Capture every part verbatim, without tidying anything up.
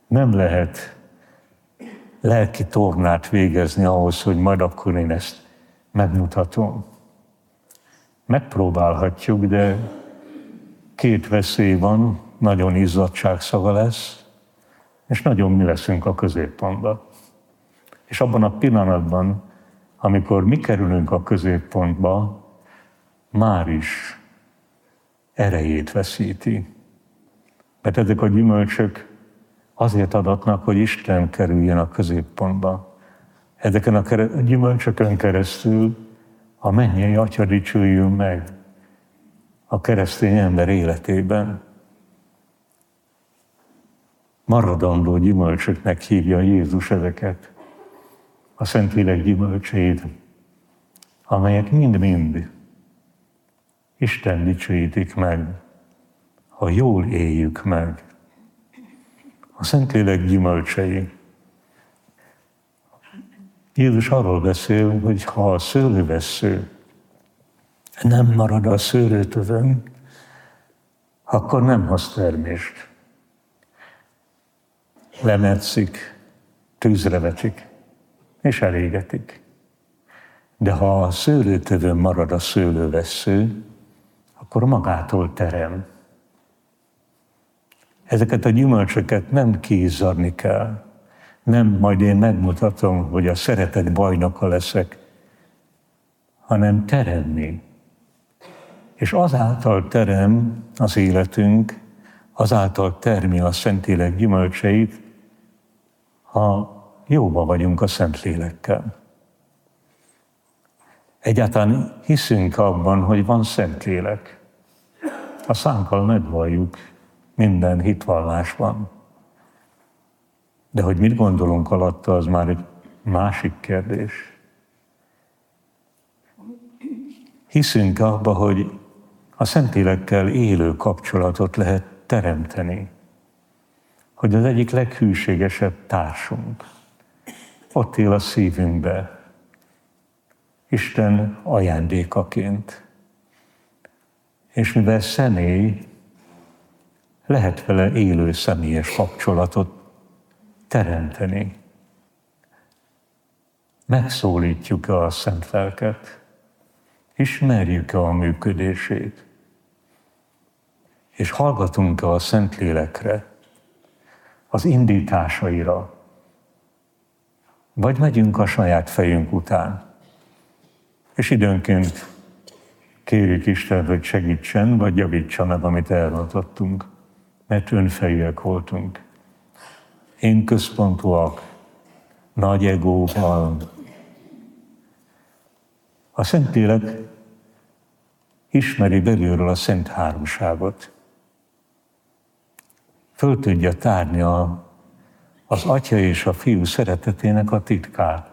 Nem lehet lelki tornát végezni ahhoz, hogy majd akkor én ezt megmutatom. Megpróbálhatjuk, de két veszély van, nagyon izzadtságszaga lesz, és nagyon mi leszünk a középpontban. És abban a pillanatban, amikor mi kerülünk a középpontba, már is erejét veszíti. Mert ezek a gyümölcsök azért adatnak, hogy Isten kerüljön a középpontba. Ezeken a gyümölcsökön keresztül a mennyei Atya dicsüljön meg a keresztény ember életében. Maradandó gyümölcsöknek hívja Jézus ezeket, a Szentlélek gyümölcseit, amelyek mind-mind Isten dicsőítik meg, ha jól éljük meg. A Szentlélek gyümölcsei. Jézus arról beszél, hogy ha a szőlővessző nem marad a szőlőtövön, akkor nem hoz termést. Lemetszik, tűzre vetik, és elégetik. De ha a szőlőtövön marad a szőlővessző, akkor magától terem. Ezeket a gyümölcsöket nem kiizzadni kell. Nem majd én megmutatom, hogy a szeretet bajnoka leszek, hanem teremni. És azáltal terem az életünk, azáltal termi a Szentlélek gyümölcseit, ha jóba vagyunk a Szentlélekkel. Egyáltalán hiszünk abban, hogy van Szentlélek. A szánkkal megvalljuk minden hitvallásban. De hogy mit gondolunk alatta, az már egy másik kérdés. Hiszünk abba, hogy a Szentlélekkel élő kapcsolatot lehet teremteni. Hogy az egyik leghűségesebb társunk ott él a szívünkbe, Isten ajándékaként. És mivel személy, lehet vele élő személyes kapcsolatot teremteni. Megszólítjuk-e a Szent Lelket? Ismerjük-e a működését? És hallgatunk-e a Szentlélekre, az indításaira? Vagy megyünk a saját fejünk után? És időnként kérjük Isten, hogy segítsen, vagy javítsa meg, amit elrontottunk, mert önfejűek voltunk. Én központúak, nagy egóval. A Szentlélek ismeri belülről a Szent Háromságot. Föl tudja tárni a, az Atya és a Fiú szeretetének a titkát.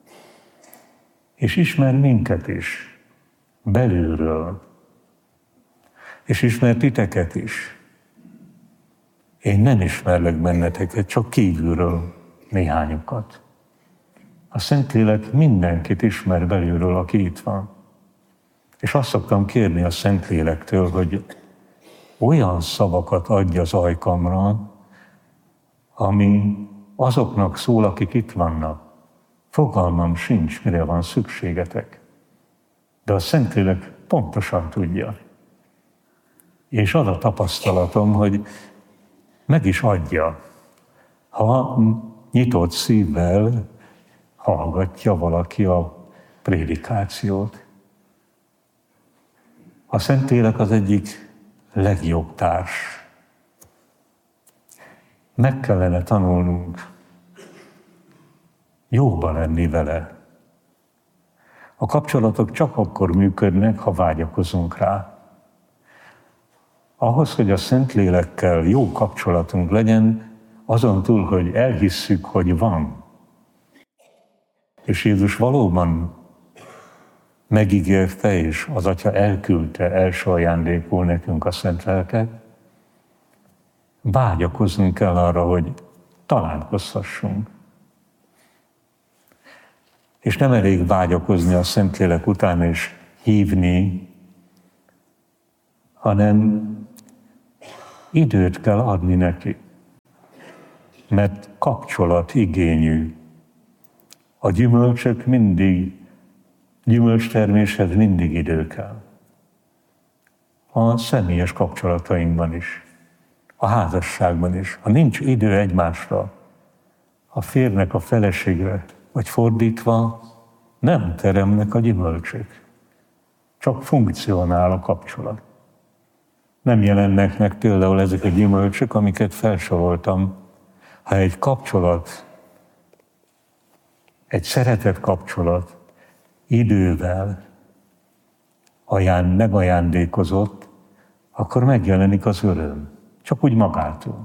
És ismer minket is, belülről. És ismer titeket is. Én nem ismerlek benneteket, csak kívülről néhányokat. A Szentlélek mindenkit ismer belülről, aki itt van. És azt szoktam kérni a Szentlélektől, hogy olyan szavakat adj az ajkamra, ami azoknak szól, akik itt vannak. Fogalmam sincs, mire van szükségetek. De a Szentlélek pontosan tudja. És az a tapasztalatom, hogy meg is adja, ha nyitott szívvel hallgatja valaki a prédikációt. A Szentlélek az egyik legjobb társ. Meg kellene tanulnunk jóba lenni vele. A kapcsolatok csak akkor működnek, ha vágyakozunk rá. Ahhoz, hogy a Szentlélekkel jó kapcsolatunk legyen, azon túl, hogy elhisszük, hogy van. És Jézus valóban megígérte, és az Atya elküldte első ajándékul nekünk a Szent Lelket, vágyakoznunk kell arra, hogy találkozhassunk. És nem elég vágyakozni a Szentlélek után és hívni, hanem időt kell adni neki. mert kapcsolat igényű. A gyümölcsök mindig, gyümölcsterméshez mindig idő kell. A személyes kapcsolatainkban is, a házasságban is. Ha nincs idő egymásra, a férnek a feleségre, vagy fordítva, nem teremnek a gyümölcsök. Csak funkcionál a kapcsolat. Nem jelennek meg például ezek a gyümölcsök, amiket felsoroltam. Ha egy kapcsolat, egy szeretett kapcsolat idővel aján, megajándékozott, akkor megjelenik az öröm. Csak úgy magától.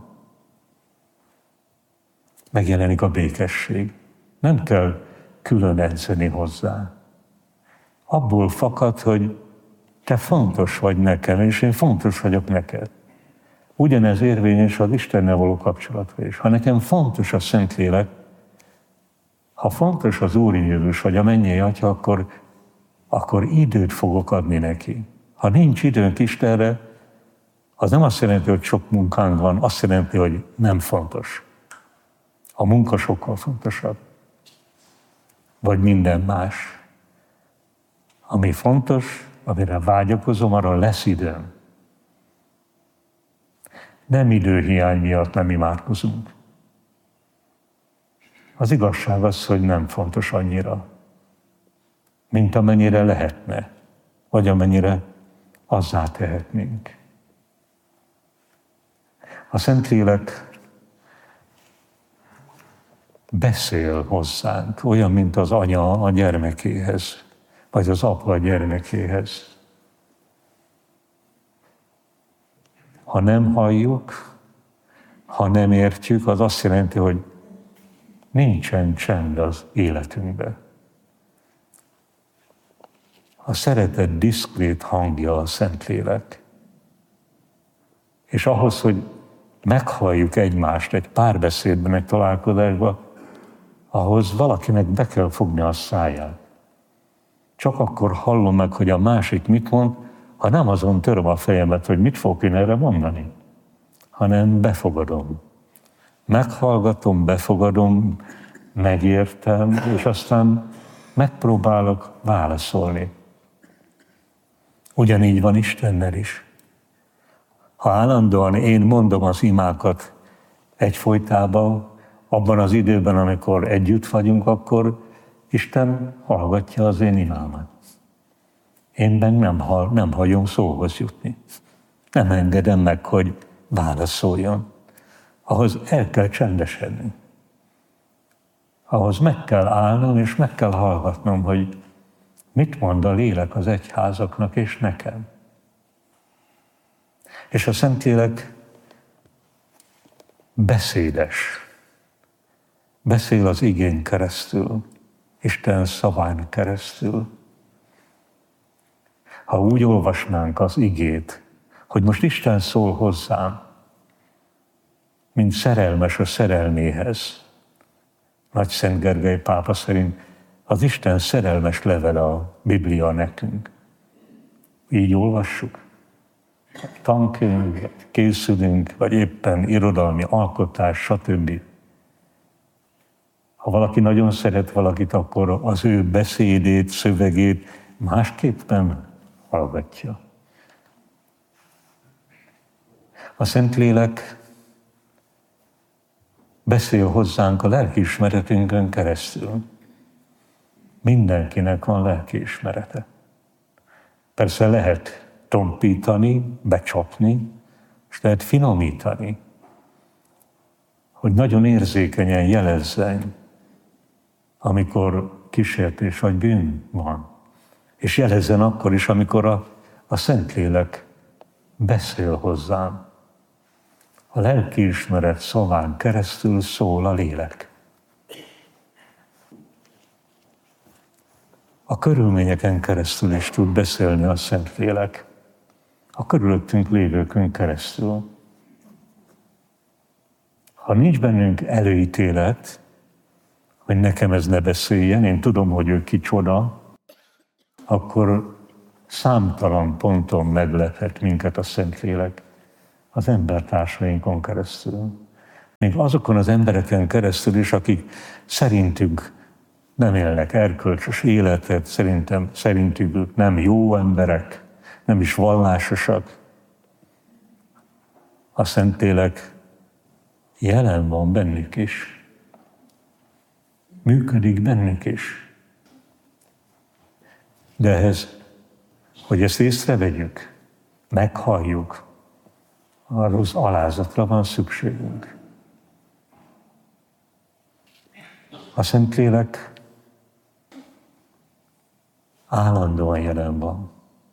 Megjelenik a békesség. Nem kell külön edzeni hozzá. Abból fakad, hogy te fontos vagy nekem, és én fontos vagyok neked. Ugyanez érvényes az Istennel való kapcsolatra is. Ha nekem fontos a Szentlélek, ha fontos az Úr Jézus, vagy a mennyei Atya, akkor, akkor időt fogok adni neki. Ha nincs időnk Istenre, az nem azt jelenti, hogy sok munkánk van, azt jelenti, hogy nem fontos. A munka sokkal fontosabb. Vagy minden más. Ami fontos, amire vágyakozom, arra lesz időm. Nem időhiány miatt nem imádkozunk. Az igazság az, hogy nem fontos annyira, mint amennyire lehetne, vagy amennyire azzá tehetnénk. A Szentlélek beszél hozzánk, olyan, mint az anya a gyermekéhez, vagy az apa a gyermekéhez. Ha nem halljuk, ha nem értjük, az azt jelenti, hogy nincsen csend az életünkben. A szeretet diszkrét hangja a Szentlélek. És ahhoz, hogy meghalljuk egymást egy párbeszédben, egy találkozásban, ahhoz valakinek be kell fogni a száját. Csak akkor hallom meg, hogy a másik mit mond, ha nem azon töröm a fejemet, hogy mit fogok én erre mondani, hanem befogadom. Meghallgatom, befogadom, megértem, és aztán megpróbálok válaszolni. Ugyanígy van Istennel is. Ha állandóan én mondom az imákat egyfolytában, abban az időben, amikor együtt vagyunk, akkor Isten hallgatja az én imámat. Én meg nem, hall, nem hagyom szóhoz jutni. Nem engedem meg, hogy válaszoljon. Ahhoz el kell csendesedni. Ahhoz meg kell állnom, és meg kell hallgatnom, hogy mit mond a lélek az egyházaknak és nekem. És a Szentlélek beszédes. Beszél az igén keresztül, Isten szaván keresztül. Ha úgy olvasnánk az igét, hogy most Isten szól hozzám, mint szerelmes a szerelméhez. Nagy Szent Gergely pápa szerint az Isten szerelmes levele a Biblia nekünk. Így olvassuk. Tankönyv, készülünk, vagy éppen irodalmi alkotás, stb. Ha valaki nagyon szeret valakit, akkor az ő beszédét, szövegét másképpen hallgatja. A Szentlélek beszél hozzánk a lelkiismeretünkön keresztül. Mindenkinek van lelkiismerete. Persze lehet tompítani, becsapni, és lehet finomítani, hogy nagyon érzékenyen jelezzen, amikor kísértés vagy bűn van. És jelezzen akkor is, amikor a, a Szentlélek beszél hozzám. A lelkiismeret szaván keresztül szól a lélek. A körülményeken keresztül is tud beszélni a Szentlélek. A körülöttünk lévőkön keresztül. Ha nincs bennünk előítélet, hogy nekem ez ne beszéljen, én tudom, hogy ő kicsoda, akkor számtalan ponton meglephet minket a Szentlélek az embertársainkon keresztül. még azokon az embereken keresztül is, akik szerintük nem élnek erkölcsös életet, szerintem, szerintük ők nem jó emberek, nem is vallásosak. A Szentlélek jelen van bennük is. Működik bennük is. De ehhez, hogy ezt észrevegyük, meghalljuk, arra az alázatra van szükségünk. A Szentlélek állandóan jelen van.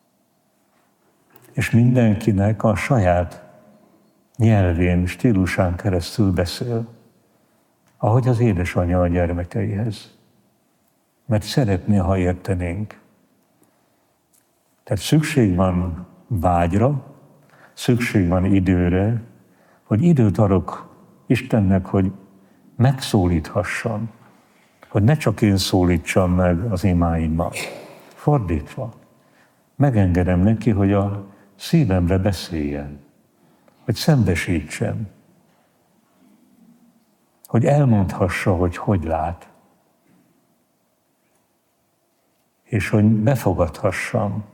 És mindenkinek a saját nyelvén, stílusán keresztül beszél, ahogy az édesanyja a gyermekeihez. Mert szeretné, ha értenénk. Tehát szükség van vágyra, szükség van időre, hogy időt adok Istennek, hogy megszólíthasson, hogy ne csak én szólítsam meg az imáimmal. Fordítva, megengedem neki, hogy a szívemre beszéljen, hogy szembesítsen, hogy elmondhassa, hogy hogy lát, és hogy befogadhassam.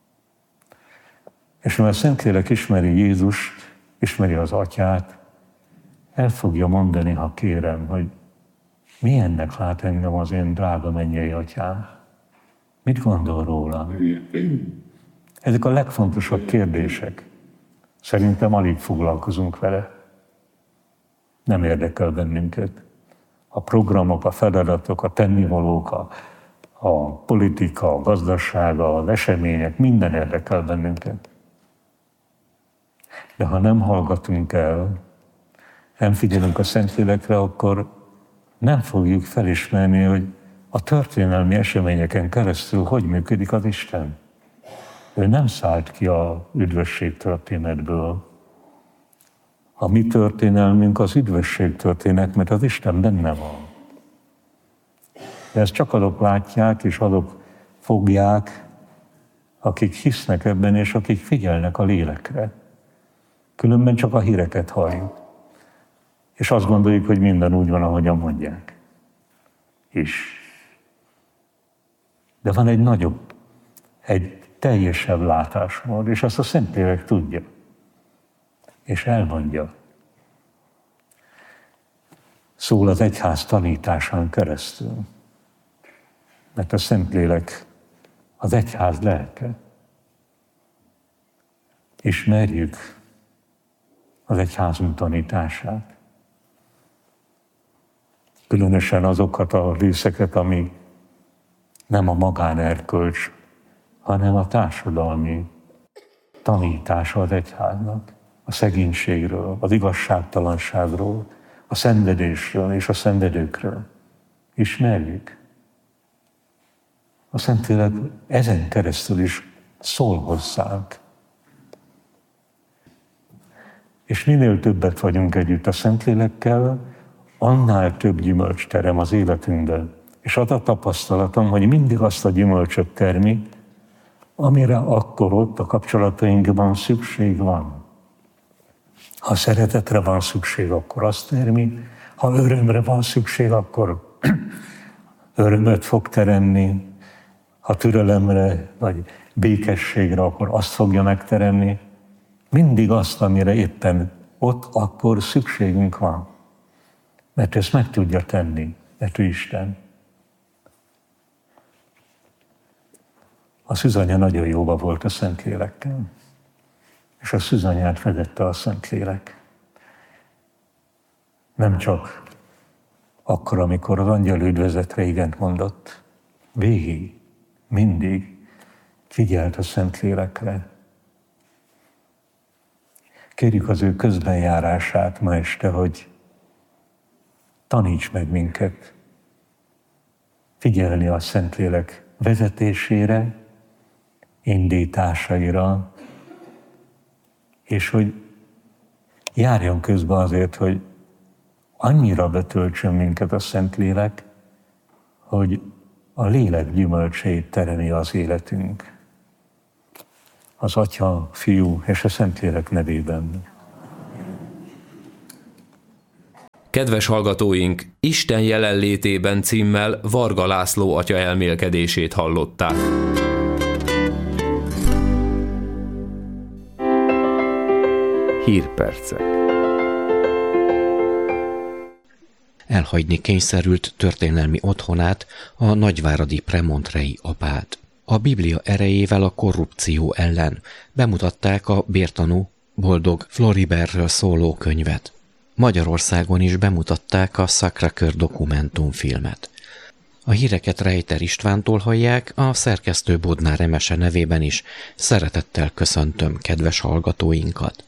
És mivel a Szentlélek ismeri Jézust, ismeri az Atyát, el fogja mondani, ha kérem, hogy milyennek lát engem az én drága mennyei Atyám. Mit gondol rólam? Ezek a legfontosabb kérdések. Szerintem alig foglalkozunk vele. Nem érdekel bennünket. A programok, a feladatok, a tennivalók, a, a politika, a gazdaság, az események, minden érdekel bennünket. De ha nem hallgatunk el, nem figyelünk a Szentlélekre, akkor nem fogjuk felismerni, hogy a történelmi eseményeken keresztül hogy működik az Isten. Ő nem szállt ki a üdvösség történetből. A mi történelmünk az üdvösség történet, mert az Isten benne van. De ezt csak azok látják, és azok fogják, akik hisznek ebben, és akik figyelnek a lélekre. Különben csak a híreket halljuk. És azt gondoljuk, hogy minden úgy van, ahogyan mondják. És. De van egy nagyobb, egy teljesebb látásmód, és azt a Szentlélek tudja. És elmondja. Szól az egyház tanításán keresztül. Mert a Szentlélek az egyház lelke. Ismerjük az egyházunk tanítását. Különösen azokat a részeket, ami nem a magánerkölcs, hanem a társadalmi tanítása az egyháznak. A szegénységről, az igazságtalanságról, a szenvedésről és a szenvedőkről. Ismerjük. A Szentlélek ezen keresztül is szól hozzánk. És minél többet vagyunk együtt a Szentlélekkel, annál több gyümölcs terem az életünkben. És az a tapasztalatom, hogy mindig azt a gyümölcsöt termi, amire akkor ott a kapcsolatainkban szükség van. Ha szeretetre van szükség, akkor azt termi, ha örömre van szükség, akkor örömöt fog teremni, ha türelemre vagy békességre, akkor azt fogja megteremni. Mindig azt, amire éppen ott akkor szükségünk van. Mert ezt meg tudja tenni, mert ő Isten. A szűzanya nagyon jóba volt a Szentlélekkel, és a szűzanyát vezette a Szentlélek. Nem csak akkor, amikor az angyal üdvözletre igent mondott, végig, mindig figyelt a Szentlélekre. Kérjük az ő közbenjárását ma este, hogy taníts meg minket figyelni a Szentlélek vezetésére, indításaira, és hogy járjon közben azért, hogy annyira betöltsön minket a Szentlélek, hogy a lélek gyümölcsét teremi az életünk. Az Atya, Fiú és a Szentlélek nevében. Kedves hallgatóink, Isten jelenlétében címmel Varga László atya elmélkedését hallották. Hírpercek. Elhagyni kényszerült történelmi otthonát, a nagyváradi premontrei apát. A Biblia erejével a korrupció ellen bemutatták a bértanú Boldog Floribertről szóló könyvet. Magyarországon is bemutatták a Sacré-Cœur dokumentumfilmet. A híreket Rejter Istvántól hallják, a szerkesztő Bodnár Emese nevében is szeretettel köszöntöm kedves hallgatóinkat.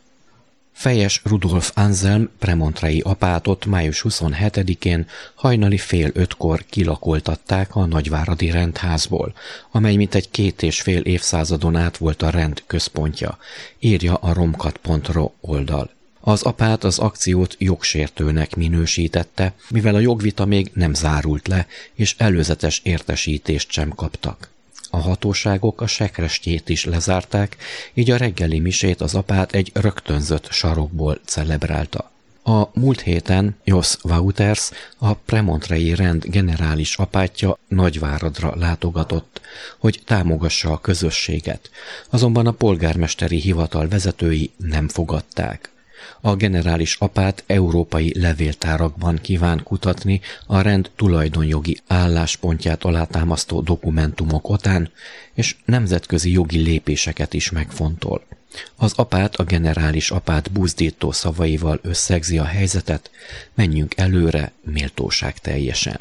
Fejes Rudolf Anselm premontrei apátot május huszonhetedikén hajnali fél ötkor kilakoltatták a nagyváradi rendházból, amely mintegy két és fél évszázadon át volt a rend központja, írja a romkat pont ro oldal. Az apát az akciót jogsértőnek minősítette, mivel a jogvita még nem zárult le, és előzetes értesítést sem kaptak. A hatóságok a sekrestjét is lezárták, így a reggeli misét az apát egy rögtönzött sarokból celebrálta. A múlt héten Jos Wouters, a premontrei rend generális apátja Nagyváradra látogatott, hogy támogassa a közösséget, azonban a polgármesteri hivatal vezetői nem fogadták. A generális apát európai levéltárakban kíván kutatni a rend tulajdonjogi álláspontját alátámasztó dokumentumok után, és nemzetközi jogi lépéseket is megfontol. Az apát a generális apát buzdító szavaival összegzi a helyzetet, menjünk előre méltóság teljesen.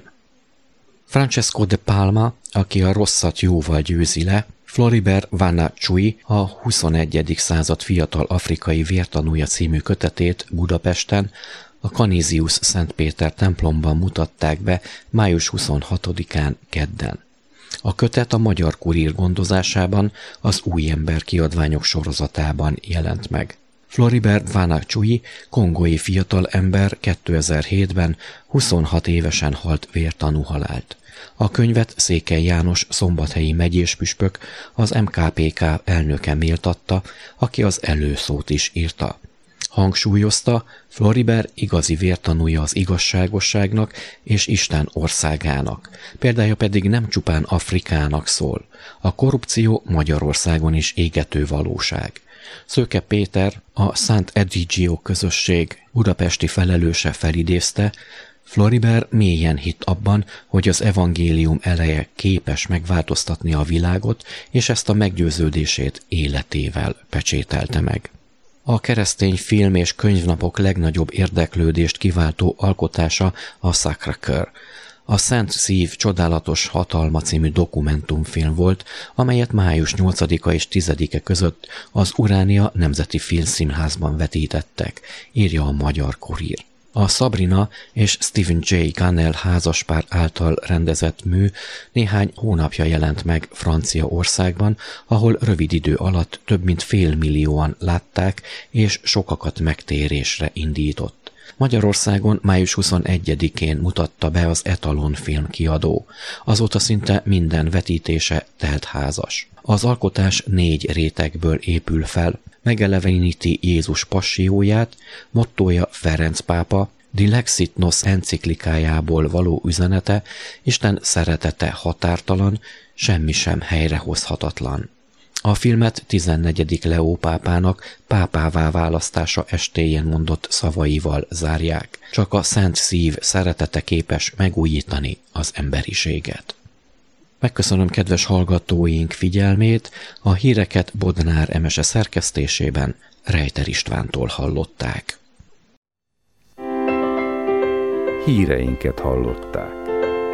Francesco de Palma, aki a rosszat jóval győzi le, Floribert Vanna Chui, a huszonegyedik század fiatal afrikai vértanúja című kötetét Budapesten, a Canisius Szent Péter templomban mutatták be május huszonhatodikán kedden. A kötet a Magyar Kurír gondozásában az Új Ember kiadványok sorozatában jelent meg. Floribert Vanna Chui, kongói fiatalember kétezer-hétben huszonhat évesen halt vértanú halált. A könyvet Székely János szombathelyi megyéspüspök, az em ká pé ká elnöke méltatta, aki az előszót is írta. Hangsúlyozta, Floribert igazi vértanúja az igazságosságnak és Isten országának, példája pedig nem csupán Afrikának szól. A korrupció Magyarországon is égető valóság. Szőke Péter, a Szent Edigio közösség budapesti felelőse felidézte, Floribert mélyen hitt abban, hogy az evangélium eleje képes megváltoztatni a világot, és ezt a meggyőződését életével pecsételte meg. A keresztény film és könyvnapok legnagyobb érdeklődést kiváltó alkotása a Sacré-Cœur. A Szent Szív csodálatos hatalma című dokumentumfilm volt, amelyet május nyolcadika és tizedike között az Uránia Nemzeti Filmszínházban vetítettek, írja a Magyar Kurír. A Sabrina és Stephen J. Gunnell házaspár által rendezett mű néhány hónapja jelent meg Franciaországban, ahol rövid idő alatt több mint fél millióan látták, és sokakat megtérésre indított. Magyarországon május huszonegyedikén mutatta be az Etalon filmkiadó. Azóta szinte minden vetítése teltházas. Az alkotás négy rétegből épül fel, megeleveníti Jézus passióját, mottója Ferenc pápa, Dilexit Nos enciklikájából való üzenete, Isten szeretete határtalan, semmi sem helyrehozhatatlan. A filmet tizennegyedik Leó pápának pápává választása estéjén mondott szavaival zárják. Csak a Szent Szív szeretete képes megújítani az emberiséget. Megköszönöm kedves hallgatóink figyelmét, a híreket Bodnár Emese szerkesztésében Rejter Istvántól hallották. Híreinket hallották.